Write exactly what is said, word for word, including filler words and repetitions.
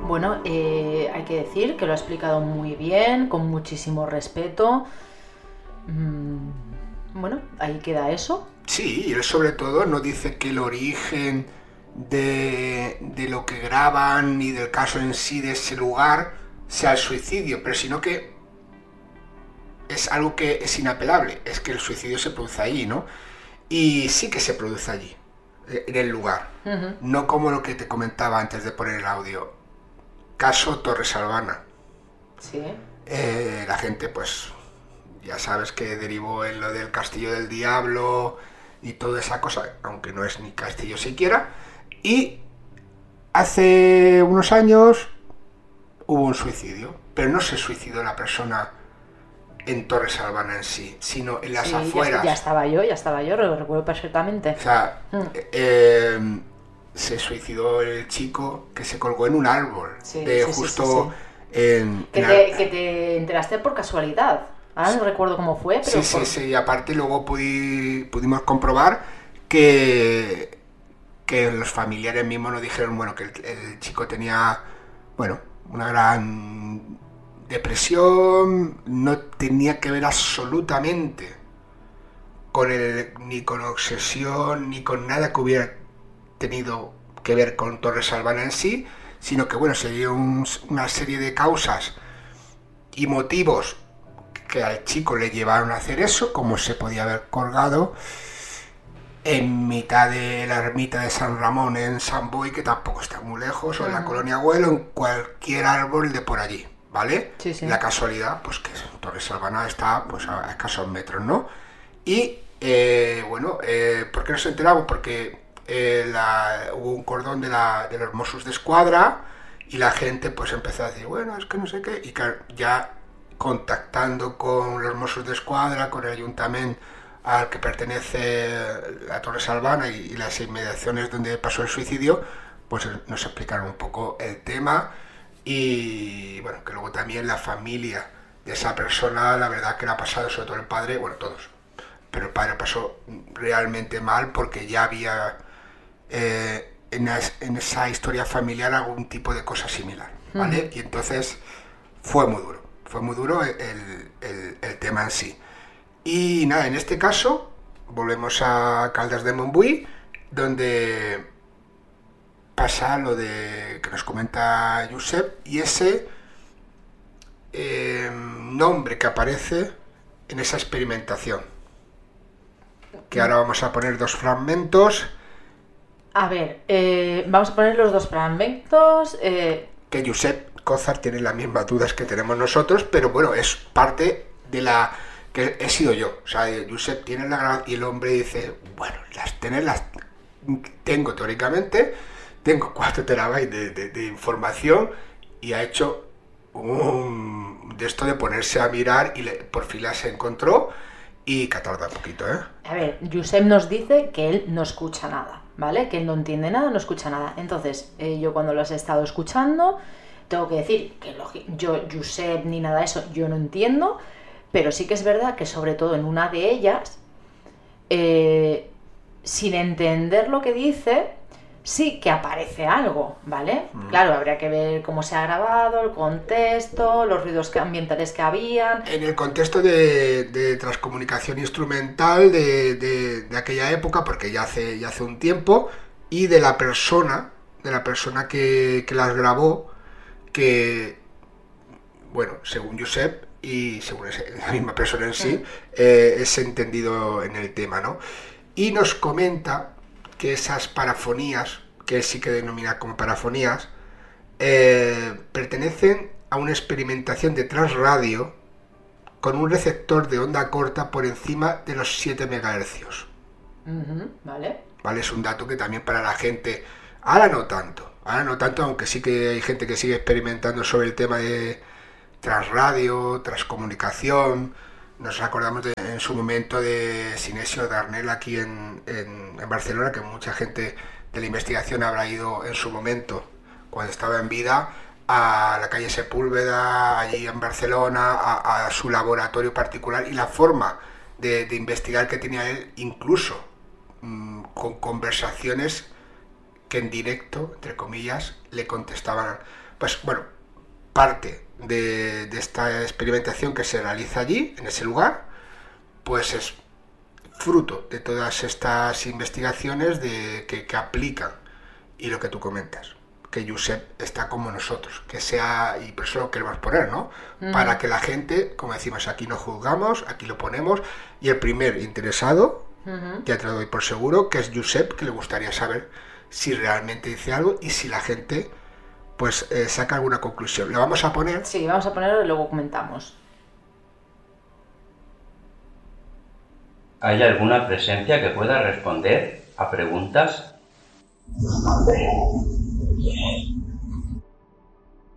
Bueno, eh, hay que decir que lo ha explicado muy bien, con muchísimo respeto. Mm, bueno, ahí queda eso. Sí, y él sobre todo no dice que el origen de, de lo que graban ni del caso en sí de ese lugar sea el suicidio, pero sino que es algo que es inapelable, es que el suicidio se produce allí, ¿no? Y sí que se produce allí, en el lugar, Ujú. no como lo que te comentaba antes de poner el audio. Caso Torres Albana. Sí. Eh, la gente, pues, ya sabes que derivó en lo del Castillo del Diablo y toda esa cosa, aunque no es ni castillo siquiera. Y hace unos años hubo un suicidio, pero no se suicidó la persona en Torres Albana en sí, sino en las Sí, ya, afueras. ya estaba yo, ya estaba yo, lo recuerdo perfectamente. O sea, Mm. eh, se suicidó el chico que se colgó en un árbol, Sí, de sí, sí, justo sí, sí. en... Que en te, Ar- que te enteraste por casualidad. Ahora no recuerdo cómo fue, Sí, pero sí, por... sí, y aparte luego pudi- pudimos comprobar que, que los familiares mismos nos dijeron, bueno, que el, el chico tenía, bueno, una gran depresión, no tenía que ver absolutamente con el, ni con obsesión, ni con nada que hubiera tenido que ver con Torres Albana en sí, sino que, bueno, se dio un- una serie de causas y motivos que al chico le llevaron a hacer eso, como se podía haber colgado en mitad de la ermita de San Ramón en San Boi, que tampoco está muy lejos, o en la Ujú. colonia Güell, o en cualquier árbol de por allí, ¿vale? Sí, sí. La casualidad, pues que Torres Albana está pues a escasos metros, ¿no? Y, eh, bueno, eh, ¿por qué nos enteramos? Porque eh, la, hubo un cordón de, la, de los Mossos de Escuadra y la gente pues empezó a decir, bueno, es que no sé qué, y claro, ya contactando con los Mossos de Escuadra, con el ayuntamiento al que pertenece la Torres Albana y, y las inmediaciones donde pasó el suicidio, pues nos explicaron un poco el tema y bueno, que luego también la familia de esa persona, la verdad que le ha pasado, sobre todo el padre, bueno, todos, pero el padre pasó realmente mal porque ya había eh, en, es, en esa historia familiar algún tipo de cosa similar, ¿vale? Ujú. Y entonces fue muy duro, fue muy duro el, el, el tema en sí. Y nada, en este caso volvemos a Caldas de Montbui, donde pasa lo de que nos comenta Josep y ese eh, nombre que aparece en esa experimentación. Que ahora vamos a poner dos fragmentos. A ver, eh, vamos a poner los dos fragmentos. Eh, Que Josep Cózar tiene las mismas dudas que tenemos nosotros, pero bueno, es parte de la que he sido yo. O sea, Josep tiene la gran... y el hombre dice, bueno, las tener las tengo teóricamente, tengo cuatro terabytes de, de, de información y ha hecho un de esto de ponerse a mirar y le, por fin las encontró y que ha tardado un poquito, ¿eh? a ver, Josep nos dice que él no escucha nada, ¿vale? Que él no entiende nada, no escucha nada. Entonces, eh, yo cuando los he estado escuchando, tengo que decir que yo, Josep ni nada de eso, yo no entiendo, pero sí que es verdad que sobre todo en una de ellas, eh, sin entender lo que dice, sí que aparece algo, ¿vale? Mm. Claro, habría que ver cómo se ha grabado, el contexto, los ruidos ambientales que habían. En el contexto de, de transcomunicación instrumental de, de, de aquella época, porque ya hace, ya hace un tiempo, y de la persona, de la persona que, que las grabó, que, bueno, según Josep, y según la misma persona en sí, eh, es entendido en el tema, ¿no? Y nos comenta que esas parafonías, que él sí que denomina como parafonías, eh, pertenecen a una experimentación de transradio con un receptor de onda corta por encima de los siete megahercios. Uh-huh, ¿vale? Vale, es un dato que también para la gente, ahora no tanto, ahora no tanto, aunque sí que hay gente que sigue experimentando sobre el tema de transradio, transcomunicación. Nos acordamos de, en su momento de Sinesio Darnell aquí en, en, en Barcelona, que mucha gente de la investigación habrá ido en su momento, cuando estaba en vida, a la calle Sepúlveda, allí en Barcelona, a, a su laboratorio particular y la forma de, de investigar que tenía él, incluso mmm, con conversaciones que en directo, entre comillas, le contestaban. Pues bueno, parte de, de esta experimentación que se realiza allí, en ese lugar, pues es fruto de todas estas investigaciones de, que, que aplican, y lo que tú comentas, que Josep está como nosotros, que sea, y por eso lo queremos poner, ¿no? Uh-huh. Para que la gente, como decimos, aquí no juzgamos, aquí lo ponemos, y el primer interesado, uh-huh, ya te lo doy por seguro, que es Josep, que le gustaría saber si realmente dice algo y si la gente pues eh, saca alguna conclusión. ¿Lo vamos a poner? Sí, vamos a ponerlo y luego comentamos. ¿Hay alguna presencia que pueda responder a preguntas?